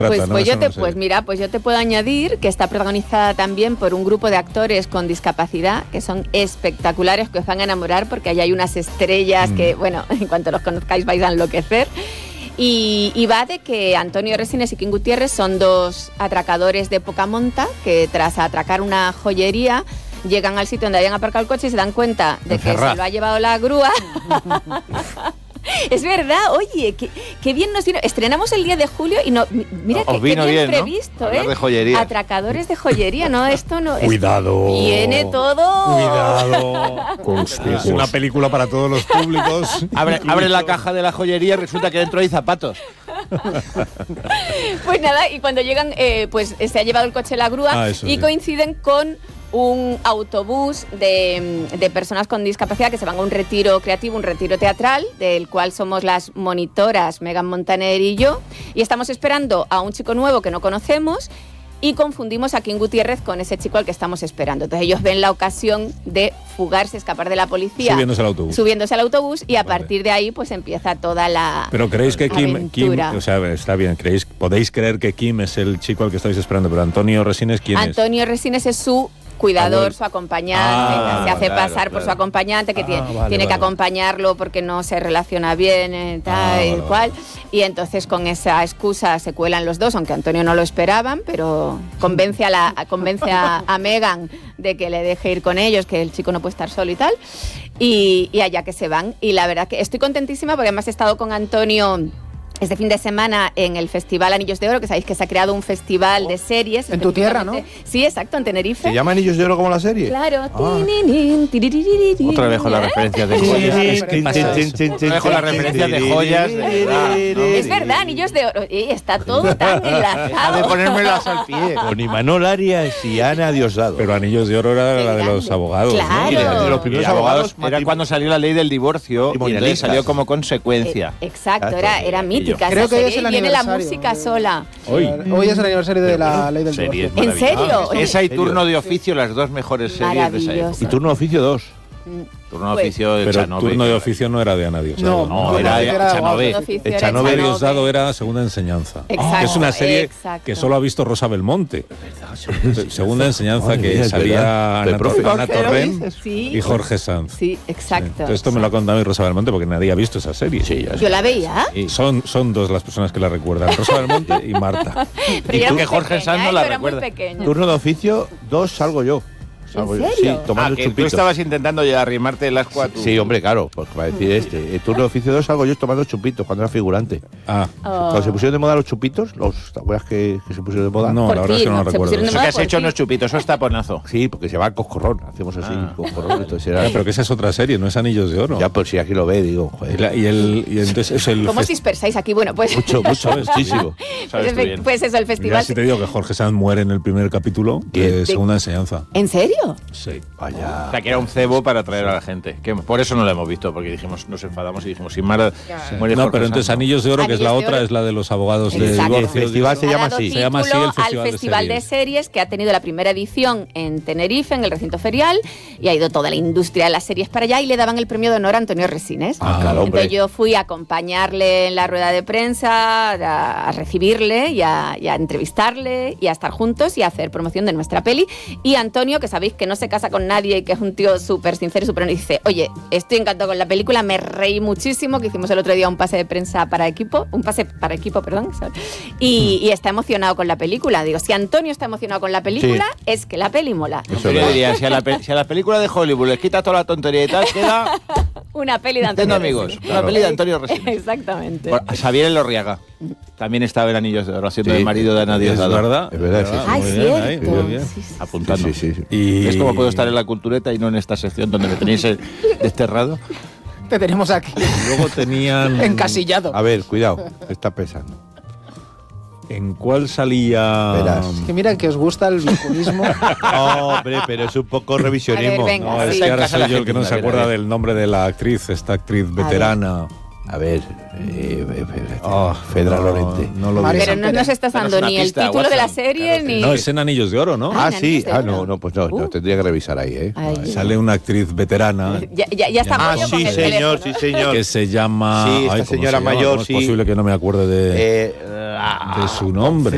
Pues yo te puedo añadir que está protagonizada también por un grupo de actores con discapacidad que son espectaculares, que os van a enamorar porque ahí hay unas estrellas que, bueno, en cuanto los conozcáis vais a enloquecer. Y va de que Antonio Resines y Kim Gutiérrez son dos atracadores de poca monta que tras atracar una joyería llegan al sitio donde habían aparcado el coche y se dan cuenta de que se lo ha llevado la grúa. Es verdad, oye, qué bien nos vino. Estrenamos el 10 de julio y no, mira qué bien previsto, ¿no? De joyería. Atracadores de joyería, no, esto no. Cuidado. Viene todo. Cuidado. Es una película para todos los públicos. Abre la caja de la joyería y resulta que dentro hay zapatos. Pues nada, y cuando llegan, pues se ha llevado el coche la grúa y coinciden con un autobús de personas con discapacidad que se van a un retiro creativo, un retiro teatral, del cual somos las monitoras Megan Montaner y yo, y estamos esperando a un chico nuevo que no conocemos y confundimos a Kim Gutiérrez con ese chico al que estamos esperando. Entonces ellos ven la ocasión de fugarse, escapar de la policía. Subiéndose al autobús y a partir de ahí pues empieza toda la Pero creéis que Kim, aventura. O sea, está bien, podéis creer que Kim es el chico al que estáis esperando, pero Antonio Resines, ¿quién es? Antonio Resines es su cuidador, su acompañante, se hace pasar por su acompañante, que tiene que acompañarlo porque no se relaciona bien, tal cual. Y entonces con esa excusa se cuelan los dos, aunque Antonio no lo esperaban, pero convence a Megan de que le deje ir con ellos, que el chico no puede estar solo y tal. Y allá que se van. Y la verdad que estoy contentísima porque además he estado con Antonio este fin de semana en el Festival Anillos de Oro, que sabéis que se ha creado un festival de series. En tu tierra, ¿no? Sí, exacto, en Tenerife. ¿Se llama Anillos de Oro como la serie? Claro. Otra vez con la referencia de joyas. Otra vez con la referencia de joyas. Es verdad, Anillos de Oro. Está todo tan enlazado. De ponérmelas al pie. Con Imanol Arias y Ana Diosdado. Pero Anillos de Oro era la de los abogados. Claro. ¿No? De los primeros abogados era cuando salió la ley del divorcio y entonces salió como consecuencia. Exacto, era mítica. Creo que hoy es el viene la aniversario. música sola. Hoy es el aniversario de la ley del divorcio. ¿En serio? Esa y Turno de Oficio, las dos mejores series de esa época. Y Turno de Oficio 2. Turno de Oficio de Pero Echanove. Turno de Oficio no era de Ana Diosdado. No, era Echanove. Echanove Diosdado era Segunda Enseñanza. Exacto, es una serie que solo ha visto Rosa Belmonte. Segunda Enseñanza, que salía Ana Torrent y Jorge Sanz. Sí, exacto. Esto me lo ha contado mi Rosa Belmonte porque nadie ha visto esa serie. Yo la veía. Son dos las personas que la recuerdan, Rosa Belmonte y Marta. Pero y tú que Jorge Sanz no la recuerda. Turno de Oficio 2 salgo yo. ¿En serio? Sí, tomando que chupitos. tú estabas intentando ya arrimarte el ascua. Sí, hombre, claro, pues va a decir El Turno de Oficio 2 salgo yo tomando chupitos cuando era figurante. Cuando se pusieron de moda los chupitos, ¿te acuerdas que se pusieron de moda? No, la verdad es que no lo recuerdo. Eso que has hecho no es chupitos, eso es taponazo. Sí, porque se va coscorrón, hacemos así, coscorrón. Entonces era... Pero que esa es otra serie, no es Anillos de Oro. Ya, pues si aquí lo ve, digo, joder. Y entonces es el... ¿Cómo os dispersáis aquí? Bueno, pues... Muchísimo. Pues eso, el festival... Ya si te digo que Jorge Sanz muere en el primer capítulo de Segunda Enseñanza. ¿En serio? Sí. Vaya. O sea, que era un cebo para atraer a la gente. Que por eso no lo hemos visto, porque dijimos, nos enfadamos y dijimos, sin Mara muere No, Jorge pero entonces Sanz. Anillos de Oro, que es la otra, es la de los abogados de divorcio. El festival se llama así. Se llama así el Festival de Series, que ha tenido la primera edición en Tenerife, en el recinto ferial, y ha ido toda la industria de las series para allá y le daban el premio de honor a Antonio Resines. Claro, entonces yo fui a acompañarle en la rueda de prensa, a recibirle y a entrevistarle y a estar juntos y a hacer promoción de nuestra peli. Y Antonio, que sabéis que no se casa con nadie y que es un tío súper sincero y súper honesto, dice, oye, estoy encantado con la película, me reí muchísimo, que hicimos el otro día un pase de prensa para equipo, y está emocionado con la película. Digo, si Antonio está emocionado con la película, es que la peli mola. Yo diría, si a la película de Hollywood les quita toda la tontería y tal, queda... una peli de Antonio amigos, una peli de Antonio Resines. Exactamente. Xavier Elorriaga también estaba en Anillos de Oro, haciendo el marido de Ana Diosdado. Es verdad. Ay, cierto. Muy bien. Apuntando. Sí. Y es como puedo estar en la cultureta y no en esta sección donde me tenéis desterrado. Te tenemos aquí. Luego tenían... encasillado. A ver, cuidado, está pesando. ¿En cuál salía...? Verás. Es que mira que os gusta el vinculismo. No, hombre, pero es un poco revisionismo. A ver, venga. No, es Sí. que ahora soy yo el que no A se ver, acuerda a ver. del nombre de la actriz, esta actriz veterana. A ver, Fedra Lorente. No lo María vi. Pero no nos estás Danos dando una ni el pista, título de la Watson. serie Claro, ni... No, es en Anillos de Oro, ¿no? Ah, sí. Pues no, tendría que revisar ahí, ¿eh? Ay. Sale una actriz veterana Ya está. Ah, Pollo con sí, el señor, teléfono. sí, señor. que se llama... Sí, esta ¿cómo señora se llama? mayor, ¿Cómo es sí. posible que no me acuerde de su nombre?